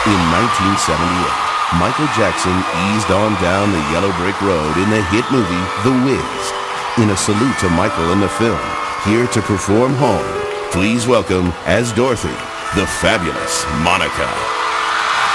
In 1978, Michael Jackson eased on down the yellow brick road in the hit movie The Wiz. In a salute to Michael and the film, here to perform Home, please welcome, as Dorothy, the fabulous Monica.